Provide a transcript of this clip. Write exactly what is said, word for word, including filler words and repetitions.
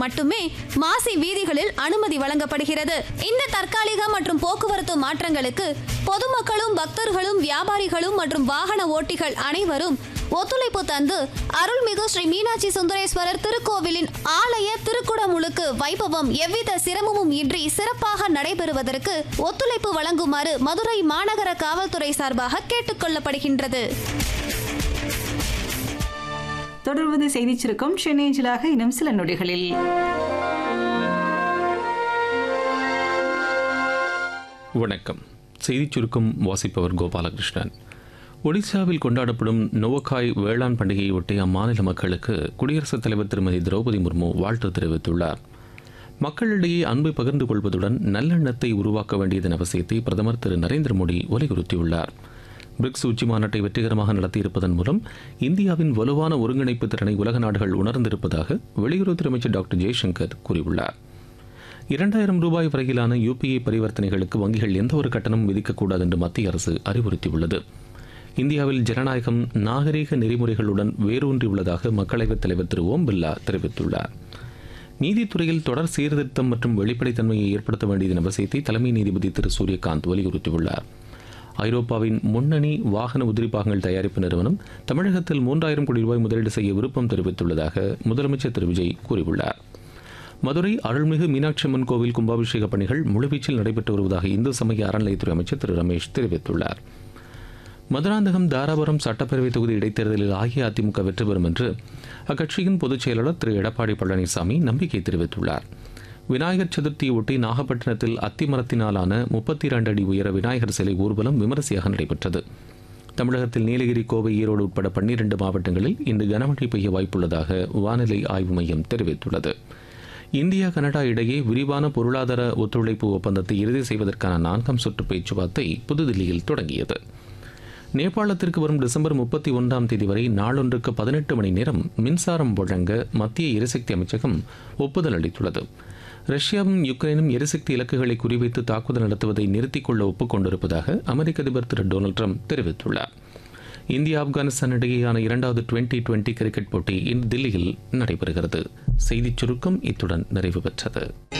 மட்டுமே மாசி வீதிகளில் அனுமதி வழங்கப்படுகிறது. இந்த தற்காலிக மற்றும் போக்குவரத்து மாற்றங்களுக்கு பொதுமக்களும் பக்தர்களும் வியாபாரிகளும் மற்றும் வாகன ஓட்டிகள் அனைவரும் ஒத்துழைப்பு தந்து அருள்மிகு ஸ்ரீ மீனாட்சி சுந்தரேஸ்வரர் திருக்கோவிலின் ஆலய திருக்குடமுழுக்கு வைபவம் எவ்வித சிரமமும் இன்றி சிறப்பாக நடைபெறுவதற்கு ஒத்துழைப்பு வழங்குமாறு மதுரை மாநகர காவல்துறை சார்பாக கேட்டுக் கொள்ளப்படுகின்றது. தொடர்வது செய்தி சுருக்கம் சென்னையிலாக இன்னும் சில நொடிகளில். வணக்கம். செய்தி சுருக்கம் வாசிப்பவர் கோபாலகிருஷ்ணன். ஒடிசாவில் கொண்டாடப்படும் நோவக்காய் வேளாண் பண்டிகையொட்டி அம்மாநில மக்களுக்கு குடியரசுத் தலைவர் திருமதி திரௌபதி முர்மு வாழ்த்து தெரிவித்துள்ளார். மக்களிடையே அன்பை பகிர்ந்து கொள்வதுடன் நல்லெண்ணத்தை உருவாக்க வேண்டியதன் அவசியத்தை பிரதமர் திரு நரேந்திர மோடி வலியுறுத்தியுள்ளார். பிரிக்ஸ் உச்சி மாநாட்டை வெற்றிகரமாக நடத்தியிருப்பதன் மூலம் இந்தியாவின் வலுவான ஒருங்கிணைப்பு திறனை உலக நாடுகள் உணர்ந்திருப்பதாக வெளியுறவுத்துறை அமைச்சர் டாக்டர் ஜெய்சங்கர் கூறியுள்ளார். இரண்டாயிரம் ரூபாய் வரையிலான யூபிஐ பரிவர்த்தனைகளுக்கு வங்கிகள் எந்தவொரு கட்டணமும் விதிக்கக்கூடாது என்று மத்திய அரசு அறிவுறுத்தியுள்ளது. இந்தியாவில் ஜனநாயகம் நாகரீக நெறிமுறைகளுடன் வேரூன்றியுள்ளதாக மக்களவைத் தலைவர் திரு ஓம் பிர்லா தெரிவித்துள்ளார். நீதித்துறையில் தொடர் சீர்திருத்தம் மற்றும் வெளிப்படைத்தன்மையை ஏற்படுத்த வேண்டியதன் அவசியத்தை தலைமை நீதிபதி திரு சூரியகாந்த் வலியுறுத்தியுள்ளார். ஐரோப்பாவின் முன்னணி வாகன உதிரிபாகங்கள் தயாரிப்பு நிறுவனம் தமிழகத்தில் மூன்றாயிரம் கோடி ரூபாய் முதலீடு செய்ய விருப்பம் தெரிவித்துள்ளதாக முதலமைச்சர் திரு விஜய் கூறியுள்ளார். மதுரை அருள்மிகு மீனாட்சி அம்மன் கோவில் கும்பாபிஷேக பணிகள் முழுவீச்சில் நடைபெற்று வருவதாக இந்து சமய அறநிலையத்துறை அமைச்சர் திரு ரமேஷ் தெரிவித்துள்ளார். மதுராந்தகம் தாராபுரம் சட்டப்பேரவை தொகுதி இடைத்தேர்தலில் அஇஅதிமுக வெற்றி பெறும் என்று அக்கட்சியின் பொதுச் செயலாளர் திரு எடப்பாடி பழனிசாமி நம்பிக்கை தெரிவித்துள்ளார். விநாயகர் சதுர்த்தியொட்டி நாகப்பட்டினத்தில் அத்திமரத்தினாலான முப்பத்தி இரண்டு அடி உயர விநாயகர் சிலை ஊர்வலம் விமரிசையாக நடைபெற்றது. தமிழகத்தில் நீலகிரி, கோவை, ஈரோடு உட்பட பன்னிரண்டு மாவட்டங்களில் இன்று கனமழை பெய்ய வாய்ப்புள்ளதாக வானிலை ஆய்வு மையம் தெரிவித்துள்ளது. இந்தியா கனடா இடையே விரிவான பொருளாதார ஒத்துழைப்பு ஒப்பந்தத்தை இறுதி செய்வதற்கான நான்காம் சுற்று பேச்சுவார்த்தை புதுதில்லியில் தொடங்கியது. நேபாளத்திற்கு வரும் டிசம்பர் முப்பத்தி ஒன்றாம் தேதி வரை நாளொன்றுக்கு பதினெட்டு மணி நேரம் மின்சாரம் வழங்க மத்திய எரிசக்தி அமைச்சகம் ஒப்புதல் அளித்துள்ளது. ரஷ்யாவும் யுக்ரைனும் எரிசக்தி இலக்குகளை குறிவைத்து தாக்குதல் நடத்துவதை நிறுத்திக் கொள்ள ஒப்புக்கொண்டிருப்பதாக அமெரிக்க அதிபர் திரு டொனால்டு ட்ரம்ப் தெரிவித்துள்ளார். இந்தியா ஆப்கானிஸ்தான் இடையேயான இரண்டாவது டுவெண்டி டுவெண்டி கிரிக்கெட் போட்டி இன்று தில்லியில் நடைபெறுகிறது. செய்திச் சுருக்கம் இத்துடன் நிறைவு பெற்றது.